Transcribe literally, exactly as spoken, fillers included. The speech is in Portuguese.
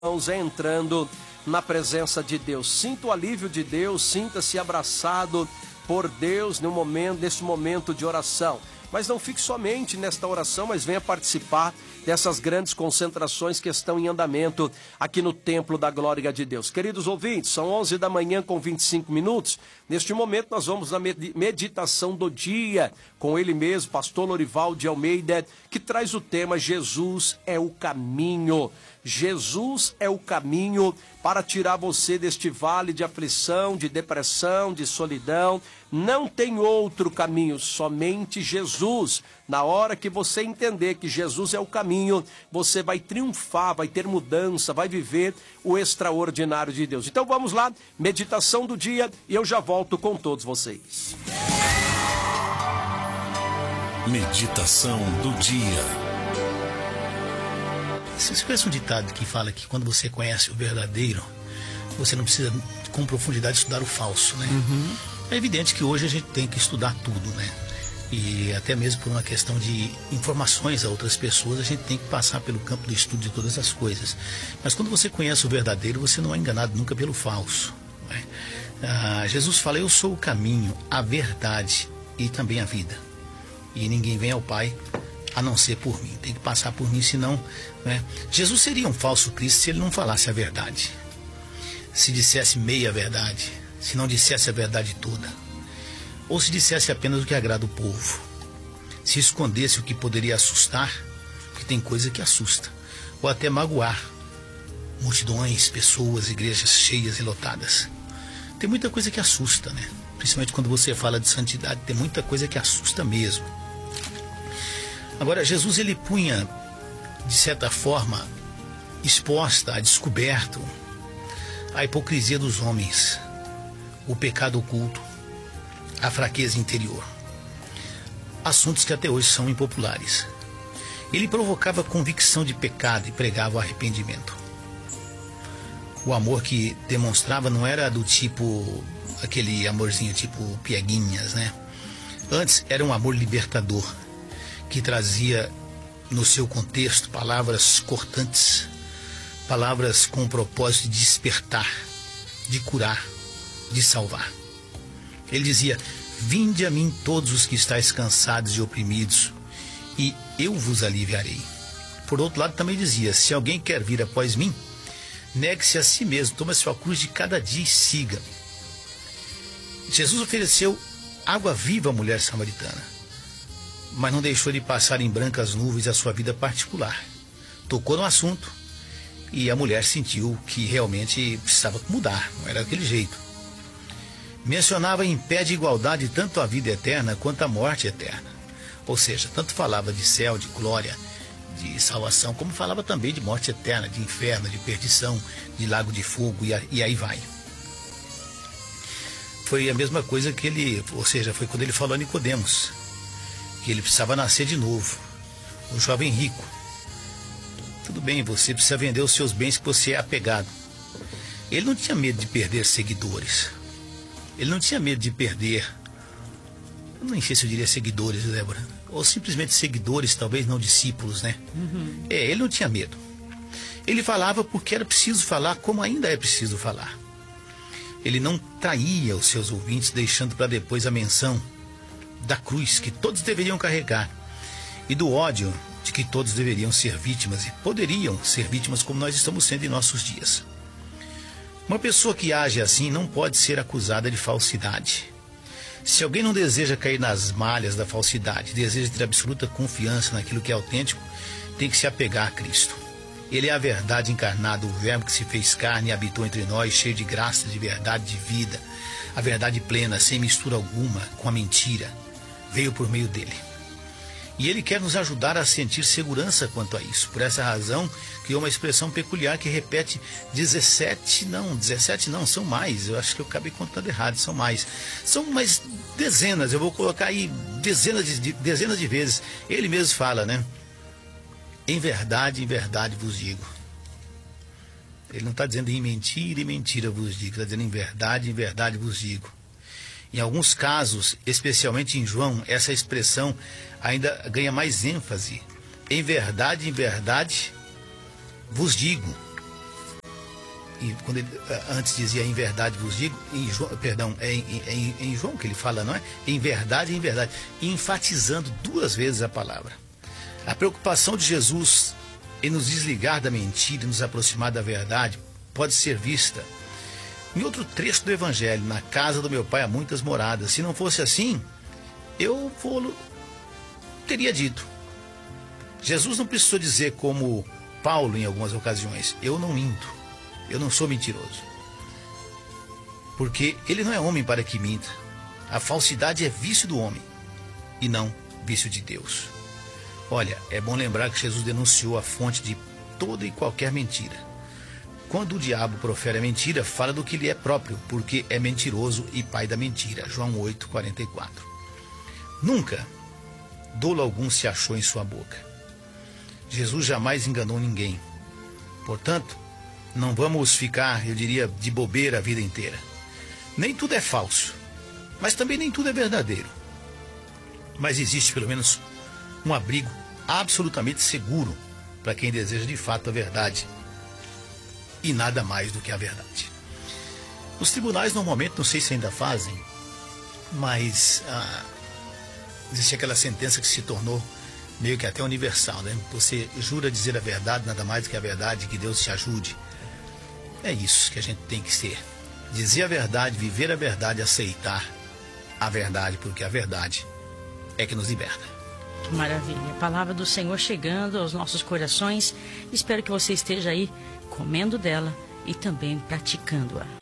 irmãos, é entrando na presença de Deus. Sinta o alívio de Deus, sinta-se abraçado por Deus no momento, nesse momento de oração. Mas não fique somente nesta oração, mas venha participar dessas grandes concentrações que estão em andamento aqui no Templo da Glória de Deus. Queridos ouvintes, são onze da manhã com vinte e cinco minutos. Neste momento nós vamos na meditação do dia com ele mesmo, pastor Lorival de Almeida, que traz o tema Jesus é o caminho. Jesus é o caminho para tirar você deste vale de aflição, de depressão, de solidão. Não tem outro caminho, somente Jesus. Na hora que você entender que Jesus é o caminho, você vai triunfar, vai ter mudança, vai viver o extraordinário de Deus. Então vamos lá, meditação do dia, e eu já volto com todos vocês. Meditação do dia. Você conhece um ditado que fala que quando você conhece o verdadeiro, você não precisa com profundidade estudar o falso, né? Uhum. É evidente que hoje a gente tem que estudar tudo, né? E até mesmo por uma questão de informações a outras pessoas, a gente tem que passar pelo campo do estudo de todas as coisas. Mas quando você conhece o verdadeiro, você não é enganado nunca pelo falso, né? Ah, Jesus fala, eu sou o caminho, a verdade e também a vida. E ninguém vem ao Pai a não ser por mim. Tem que passar por mim, senão, né? Jesus seria um falso Cristo se ele não falasse a verdade. Se dissesse meia verdade, se não dissesse a verdade toda, ou se dissesse apenas o que agrada o povo, se escondesse o que poderia assustar, porque tem coisa que assusta, ou até magoar multidões, pessoas, igrejas cheias e lotadas. Tem muita coisa que assusta, né? Principalmente quando você fala de santidade, tem muita coisa que assusta mesmo. Agora, Jesus, ele punha, de certa forma, exposta, a descoberto, a hipocrisia dos homens, o pecado oculto, a fraqueza interior. Assuntos que até hoje são impopulares. Ele provocava convicção de pecado e pregava o arrependimento. O amor que demonstrava não era do tipo, aquele amorzinho tipo pieguinhas, né? Antes era um amor libertador, que trazia no seu contexto palavras cortantes, palavras com o propósito de despertar, de curar, de salvar. Ele dizia, vinde a mim todos os que estáis cansados e oprimidos, e eu vos aliviarei. Por outro lado também dizia, se alguém quer vir após mim, negue-se a si mesmo, toma sua cruz de cada dia e siga-me. Jesus ofereceu água viva à mulher samaritana, mas não deixou de passar em brancas nuvens a sua vida particular. Tocou no assunto e a mulher sentiu que realmente precisava mudar, não era daquele jeito. Mencionava em pé de igualdade tanto a vida eterna quanto a morte eterna. Ou seja, tanto falava de céu, de glória, de salvação, como falava também de morte eterna, de inferno, de perdição, de lago de fogo, e, a, e aí vai. Foi a mesma coisa que ele, ou seja, foi quando ele falou a Nicodemos, que ele precisava nascer de novo, o jovem rico. Tudo bem, você precisa vender os seus bens que você é apegado. Ele não tinha medo de perder seguidores. Ele não tinha medo de perder, eu não sei se eu diria seguidores, Débora, ou simplesmente seguidores, talvez não discípulos, né? Uhum. É, ele não tinha medo. Ele falava porque era preciso falar, como ainda é preciso falar. Ele não traía os seus ouvintes, deixando para depois a menção da cruz que todos deveriam carregar e do ódio de que todos deveriam ser vítimas e poderiam ser vítimas como nós estamos sendo em nossos dias. Uma pessoa que age assim não pode ser acusada de falsidade. Se alguém não deseja cair nas malhas da falsidade, deseja ter absoluta confiança naquilo que é autêntico, tem que se apegar a Cristo. Ele é a verdade encarnada, o verbo que se fez carne e habitou entre nós, cheio de graça, de verdade, de vida. A verdade plena, sem mistura alguma com a mentira, veio por meio dele. E ele quer nos ajudar a sentir segurança quanto a isso. Por essa razão, criou uma expressão peculiar que repete dezessete, não, dezessete não, são mais. Eu acho que eu acabei contando errado, são mais. São mais dezenas, eu vou colocar aí dezenas de, dezenas de vezes. Ele mesmo fala, né? Em verdade, em verdade vos digo. Ele não está dizendo em mentira, em mentira vos digo. Está dizendo em verdade, em verdade vos digo. Em alguns casos, especialmente em João, essa expressão ainda ganha mais ênfase. Em verdade, em verdade, vos digo. e quando ele antes dizia em verdade vos digo, em João, perdão, é em, é em, em João que ele fala, não é? Em verdade, em verdade, enfatizando duas vezes a palavra. A preocupação de Jesus em nos desligar da mentira e nos aproximar da verdade pode ser vista em outro trecho do Evangelho: na casa do meu pai há muitas moradas. Se não fosse assim, eu vou, teria dito. Jesus não precisou dizer como Paulo em algumas ocasiões: eu não minto, eu não sou mentiroso. Porque ele não é homem para que minta. A falsidade é vício do homem e não vício de Deus. Olha, é bom lembrar que Jesus denunciou a fonte de toda e qualquer mentira. Quando o diabo profere a mentira, fala do que lhe é próprio, porque é mentiroso e pai da mentira. João oito, quarenta e quatro. Nunca dolo algum se achou em sua boca. Jesus jamais enganou ninguém. Portanto, não vamos ficar, eu diria, de bobeira a vida inteira. Nem tudo é falso, mas também nem tudo é verdadeiro. Mas existe pelo menos um abrigo absolutamente seguro para quem deseja de fato a verdade. E nada mais do que a verdade. Os tribunais normalmente, não sei se ainda fazem, mas ah, existe aquela sentença que se tornou meio que até universal, né? Você jura dizer a verdade, nada mais do que a verdade, que Deus te ajude. É isso que a gente tem que ser. Dizer a verdade, viver a verdade, aceitar a verdade, porque a verdade é que nos liberta. Que maravilha. A palavra do Senhor chegando aos nossos corações. Espero que você esteja aí comendo dela e também praticando-a.